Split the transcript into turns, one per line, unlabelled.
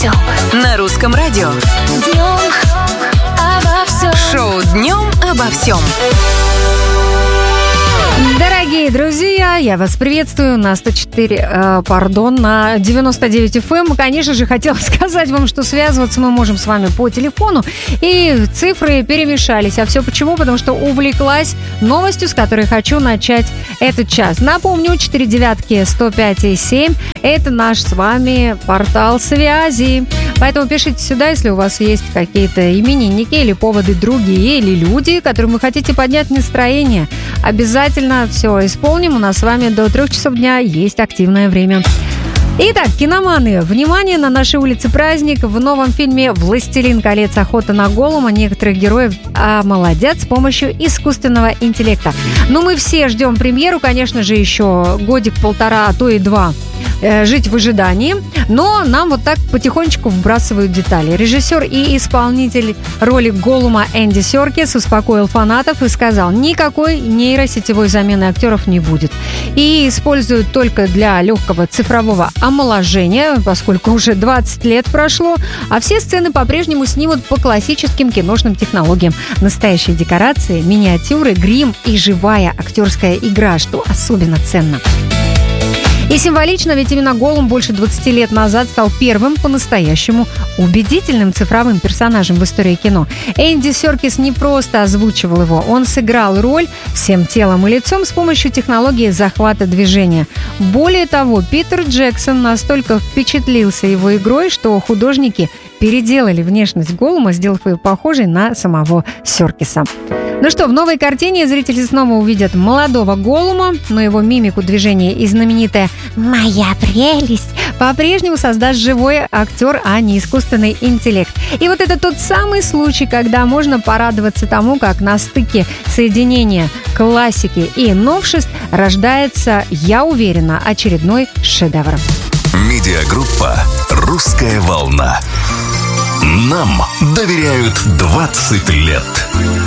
всем.
На русском радио.
Днем обо всем.
Шоу «Днем обо всем».
Дорогие друзья, я вас приветствую на 99 FM. Конечно же, хотела сказать вам, что связываться мы можем с вами по телефону, и цифры перемешались. А все почему? Потому что увлеклась новостью, с которой хочу начать этот час. Напомню, 495-105-7 – это наш с вами портал связи. Поэтому пишите сюда, если у вас есть какие-то именинники или поводы другие, или люди, которым вы хотите поднять настроение. Обязательно все исполним. У нас с вами до 3 часов дня есть активное время. Итак, киноманы, внимание, на нашей улице праздник. В новом фильме «Властелин колец. Охота на Голлума» некоторых героев омолодят с помощью искусственного интеллекта. Но мы все ждем премьеру, конечно же, еще годик-полтора, а то и 2 жить в ожидании. Но нам вот так потихонечку вбрасывают детали. Режиссер и исполнитель роли Голлума Энди Серкис успокоил фанатов и сказал, никакой нейросетевой замены актеров не будет. И используют только для легкого цифрового омоложения, поскольку уже 20 лет прошло, а все сцены по-прежнему снимут по классическим киношным технологиям. Настоящие декорации, миниатюры, грим и живая актерская игра, что особенно ценно. И символично, ведь именно Голлум больше 20 лет назад стал первым по-настоящему убедительным цифровым персонажем в истории кино. Энди Серкис не просто озвучивал его, он сыграл роль всем телом и лицом с помощью технологии захвата движения. Более того, Питер Джексон настолько впечатлился его игрой, что художники переделали внешность Голлума, сделав ее похожей на самого Серкиса. Ну что, в новой картине зрители снова увидят молодого Голлума, но его мимику, движения и знаменитая «Моя прелесть» по-прежнему создаст живой актер, а не искусственный интеллект. И вот это тот самый случай, когда можно порадоваться тому, как на стыке соединения классики и новшеств рождается, я уверена, очередной шедевр.
Медиагруппа «Русская волна». Нам доверяют 20 лет.